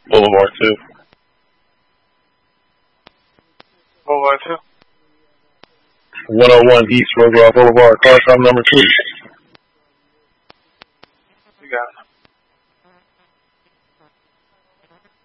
Boulevard 2. Boulevard 2. 101 East Roosevelt Boulevard, car shop number 2. You got it.